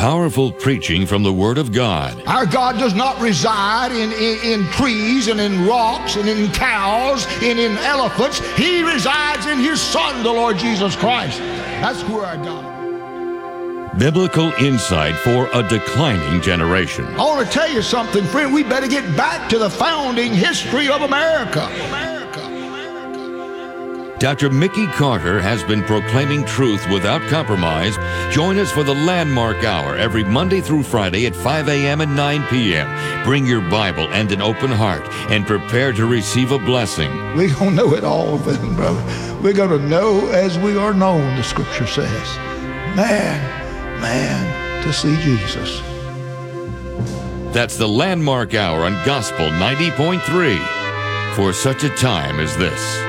powerful preaching from the Word of God. Our God does not reside in trees and in rocks and in cows and in elephants. He resides in His Son, the Lord Jesus Christ. That's where our God is. Biblical insight for a declining generation. I want to tell you something, friend. We better get back to the founding history of America. Dr. Mickey Carter has been proclaiming truth without compromise. Join us for the Landmark Hour every Monday through Friday at 5 a.m. and 9 p.m. Bring your Bible and an open heart and prepare to receive a blessing. We're going to know it all then, brother. We're going to know as we are known, the Scripture says. Man, to see Jesus. That's the Landmark Hour on Gospel 90.3 for such a time as this.